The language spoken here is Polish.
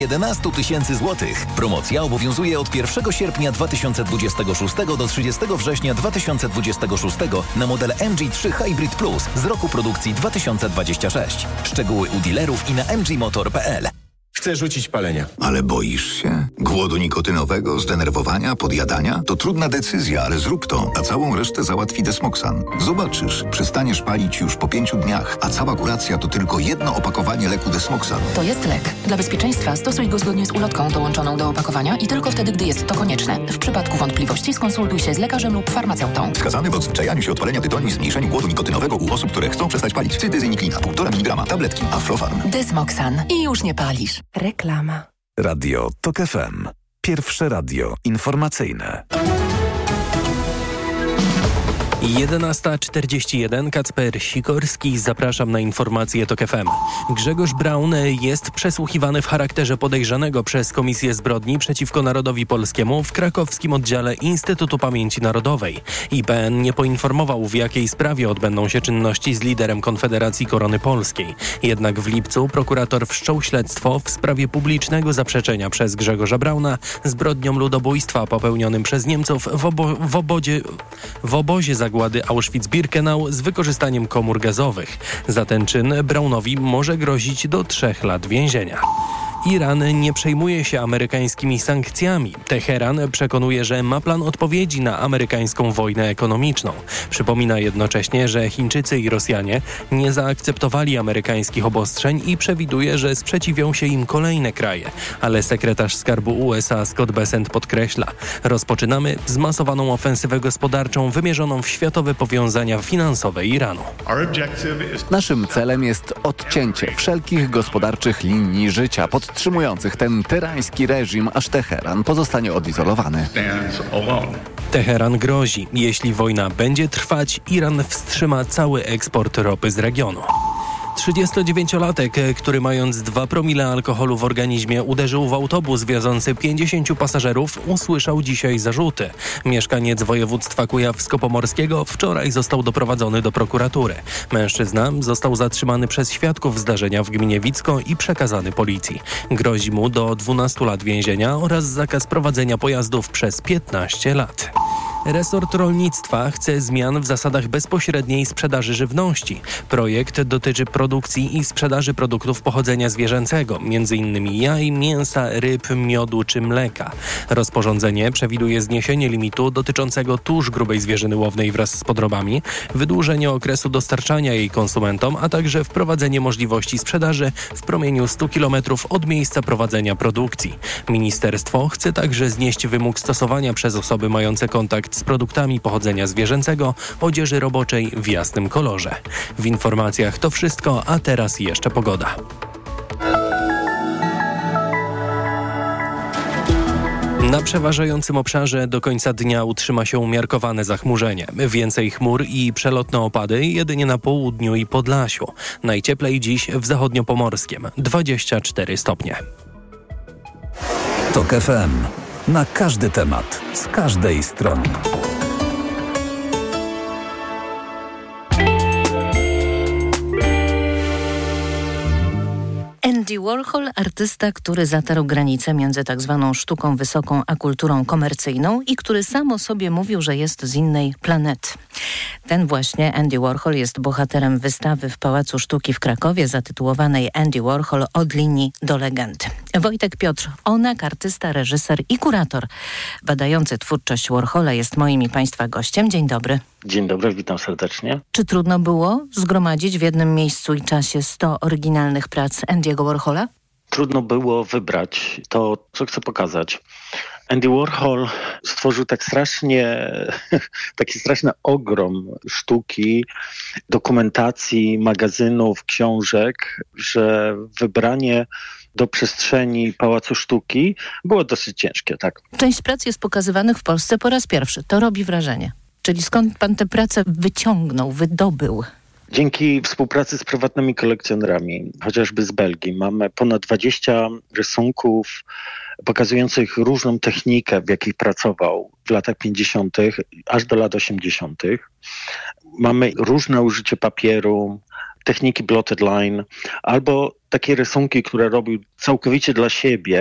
11 000 złotych. Promocja obowiązuje od 1 sierpnia 2026 do 30 września 2026 na model MG3 Hybrid Plus z roku produkcji 2026. Szczegóły u dealerów i na mgmotor.pl. Chcę rzucić palenia. Ale boisz się? Głodu nikotynowego, zdenerwowania, podjadania? To trudna decyzja, ale zrób to, a całą resztę załatwi Desmoxan. Zobaczysz, przestaniesz palić już po 5 dniach, a cała kuracja to tylko jedno opakowanie leku Desmoxan. To jest lek. Dla bezpieczeństwa stosuj go zgodnie z ulotką dołączoną do opakowania i tylko wtedy, gdy jest to konieczne. W przypadku wątpliwości skonsultuj się z lekarzem lub farmaceutą. Wskazany w odzwyczajaniu się od palenia tytoniu i zmniejszeniu głodu nikotynowego u osób, które chcą przestać palić. Cytyzyniklina, 1,5 mg, tabletki, Aflofarm. Desmoxan. I już nie palisz. Reklama. Radio TOK FM. Pierwsze radio informacyjne. 11:41. Kacper Sikorski. Zapraszam na informacje TOK FM. Grzegorz Braun jest przesłuchiwany w charakterze podejrzanego przez Komisję Zbrodni przeciwko Narodowi Polskiemu w krakowskim oddziale Instytutu Pamięci Narodowej. IPN nie poinformował, w jakiej sprawie odbędą się czynności z liderem Konfederacji Korony Polskiej. Jednak w lipcu prokurator wszczął śledztwo w sprawie publicznego zaprzeczenia przez Grzegorza Brauna zbrodniom ludobójstwa popełnionym przez Niemców w obozie zagłady Auschwitz-Birkenau z wykorzystaniem komór gazowych. Za ten czyn Braunowi może grozić do 3 lat więzienia. Iran nie przejmuje się amerykańskimi sankcjami. Teheran przekonuje, że ma plan odpowiedzi na amerykańską wojnę ekonomiczną. Przypomina jednocześnie, że Chińczycy i Rosjanie nie zaakceptowali amerykańskich obostrzeń i przewiduje, że sprzeciwią się im kolejne kraje. Ale sekretarz skarbu USA Scott Bessent podkreśla: rozpoczynamy zmasowaną ofensywę gospodarczą wymierzoną w światowe powiązania finansowe Iranu. Naszym celem jest odcięcie wszelkich gospodarczych linii życia podtrzymujących ten tyrański reżim, aż Teheran pozostanie odizolowany. Teheran grozi: jeśli wojna będzie trwać, Iran wstrzyma cały eksport ropy z regionu. 39-latek, który mając 2 promile alkoholu w organizmie uderzył w autobus wiozący 50 pasażerów, usłyszał dzisiaj zarzuty. Mieszkaniec województwa kujawsko-pomorskiego wczoraj został doprowadzony do prokuratury. Mężczyzna został zatrzymany przez świadków zdarzenia w gminie Wicko i przekazany policji. Grozi mu do 12 lat więzienia oraz zakaz prowadzenia pojazdów przez 15 lat. Resort rolnictwa chce zmian w zasadach bezpośredniej sprzedaży żywności. Projekt dotyczy produkcji i sprzedaży produktów pochodzenia zwierzęcego, m.in. jaj, mięsa, ryb, miodu czy mleka. Rozporządzenie przewiduje zniesienie limitu dotyczącego tusz grubej zwierzyny łownej wraz z podrobami, wydłużenie okresu dostarczania jej konsumentom, a także wprowadzenie możliwości sprzedaży w promieniu 100 km od miejsca prowadzenia produkcji. Ministerstwo chce także znieść wymóg stosowania przez osoby mające kontakt z produktami pochodzenia zwierzęcego odzieży roboczej w jasnym kolorze. W informacjach to wszystko, a teraz jeszcze pogoda. Na przeważającym obszarze do końca dnia utrzyma się umiarkowane zachmurzenie. Więcej chmur i przelotne opady jedynie na południu i Podlasiu. Najcieplej dziś w zachodniopomorskiem 24 stopnie. TOK FM. Na każdy temat, z każdej strony. Andy Warhol, artysta, który zatarł granicę między tak zwaną sztuką wysoką a kulturą komercyjną i który sam o sobie mówił, że jest z innej planety. Ten właśnie Andy Warhol jest bohaterem wystawy w Pałacu Sztuki w Krakowie zatytułowanej Andy Warhol od linii do legendy. Wojtek Piotr Onak, artysta, reżyser i kurator badający twórczość Warhola jest moim i Państwa gościem. Dzień dobry. Dzień dobry, witam serdecznie. Czy trudno było zgromadzić w jednym miejscu i czasie 100 oryginalnych prac Andy'ego Warhola? Trudno było wybrać to, co chcę pokazać. Andy Warhol stworzył taki straszny ogrom sztuki, dokumentacji, magazynów, książek, że wybranie do przestrzeni Pałacu Sztuki było dosyć ciężkie, tak. Część prac jest pokazywanych w Polsce po raz pierwszy. To robi wrażenie. Czyli skąd pan tę pracę wyciągnął, wydobył? Dzięki współpracy z prywatnymi kolekcjonerami, chociażby z Belgii, mamy ponad 20 rysunków pokazujących różną technikę, w jakiej pracował w latach 50. aż do lat 80. Mamy różne użycie papieru, techniki blotted line, albo takie rysunki, które robił całkowicie dla siebie,